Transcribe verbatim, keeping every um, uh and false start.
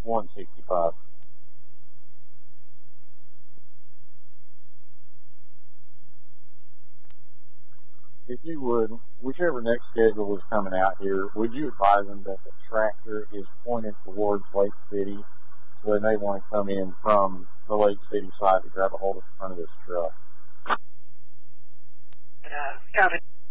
one sixty-five. If you would, whichever next schedule is coming out here, would you advise them that the tractor is pointed towards Lake City, so they may want to come in from the Lake City side to grab a hold of the front of this truck? Uh, copy.